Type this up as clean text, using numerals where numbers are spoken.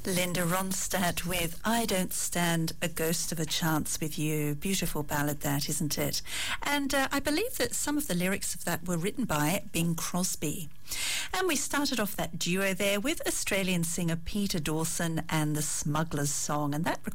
Linda Ronstadt with I Don't Stand a Ghost of a Chance with You. Beautiful ballad that, isn't it? And I believe that some of the lyrics of that were written by Bing Crosby. And we started off that duo there with Australian singer Peter Dawson and the Smugglers Song, and that